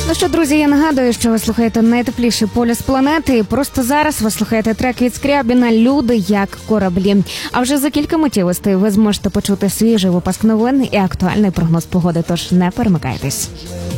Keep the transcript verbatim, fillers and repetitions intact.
Ну що, друзі, я нагадую, що ви слухаєте найтепліший полюс планети. І просто зараз ви слухаєте трек від Скрябіна «Люди як кораблі». А вже за кілька миттєвостей ви зможете почути свіжий випуск новин і актуальний прогноз погоди, тож не перемикайтесь.